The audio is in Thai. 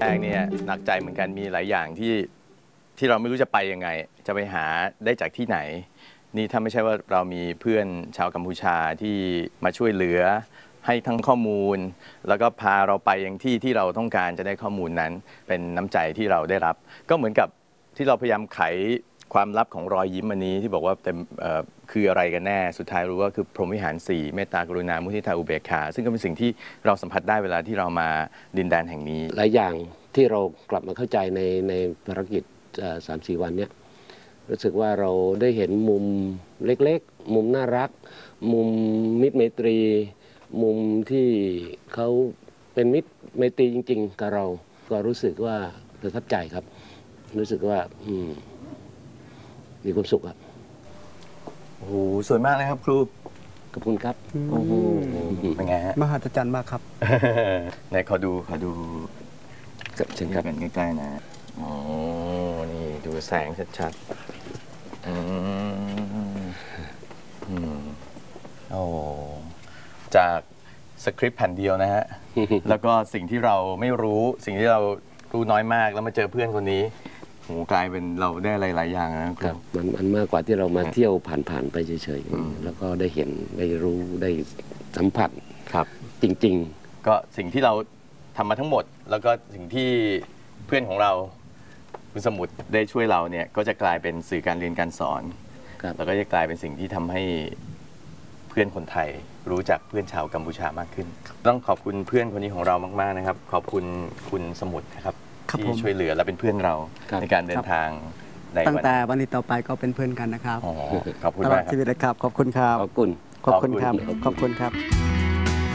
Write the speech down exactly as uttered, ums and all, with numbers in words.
แรกเนี่ยหนักใจเหมือนกันมีหลายอย่างที่ที่เราไม่รู้จะไปยังไงจะไปหาได้จากที่ไหนนี่ถ้าไม่ใช่ว่าเรามีเพื่อนชาวกัมพูชาที่มาช่วยเหลือให้ทั้งข้อมูลแล้วก็พาเราไปยังที่ที่เราต้องการจะได้ข้อมูลนั้นเป็นน้ำใจที่เราได้รับก็เหมือนกับที่เราพยายามไขความลับของรอยยิ้มอันนี้ที่บอกว่าเต็มคืออะไรกันแน่สุดท้ายรู้ว่าคือพรหมวิหารสี่เมตตากรุณามุทิตาอุเบกขาซึ่งก็เป็นสิ่งที่เราสัมผัสได้เวลาที่เรามาดินแดนแห่งนี้หลายอย่างที่เรากลับมาเข้าใจในในภารกิจสามสี่วันเนี้ยรู้สึกว่าเราได้เห็นมุมเล็กๆมุมน่ารักมุมมิตรไมตรีมุมที่เขาเป็นมิตรไมตรีจริงๆกับเราก็รู้สึกว่าประทับใจครับรู้สึกว่าอืมมีความสุขครับโอ้โหสวยมากเลยครับครูขอบคุณครับโอ้โหเป็นไงฮะมหัศจรรย์มากครับไหนขอดูขอดูเช่นครับกันใกล้ๆนะโอ้นี่ดูแสงชัดๆอืมอืมโอ้จากสคริปต์แผ่นเดียวนะฮะ แล้วก็สิ่งที่เราไม่รู้สิ่งที่เรารู้น้อยมากแล้วมาเจอเพื่อนคนนี้โหกลายเป็นเราได้หลายๆอย่างนะครับมันมันมากกว่าที่เรามาเที่ยวผ่านๆไปเฉยๆแล้วก็ได้เห็นได้รู้ได้สัมผัสครับจริงๆก็สิ่งที่เราทำมาทั้งหมดแล้วก็สิ่งที่เพื่อนของเราคุณสมุทรได้ช่วยเราเนี่ยก็จะกลายเป็นสื่อการเรียนการสอนแล้วก็จะกลายเป็นสิ่งที่ทำให้เพื่อนคนไทยรู้จักเพื่อนชาวกัมพูชามากขึ้นต้องขอบคุณเพื่อนคนนี้ของเรามากๆนะครับขอบคุณคุณสมุทรนะครับที่ช่วยเหลือและเป็นเพื่อนเราในการเดินทางตั้งแต่วันนี้ต่อไปก็เป็นเพื่อนกันนะครับขอบคุณตลอดชีวิตนะครับขอบคุณครับขอบคุณขอบคุณครับขอบคุณครับ